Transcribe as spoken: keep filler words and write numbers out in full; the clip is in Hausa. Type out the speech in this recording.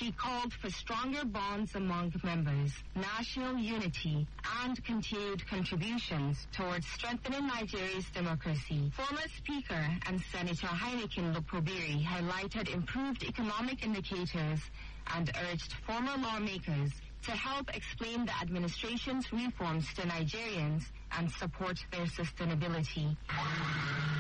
She called for stronger bonds among members, national unity, and continued contributions towards strengthening Nigeria's democracy. Former Speaker and Senator Heineken Lukobiri highlighted improved economic indicators and urged former lawmakers to help explain the administration's reforms to Nigerians and support their sustainability.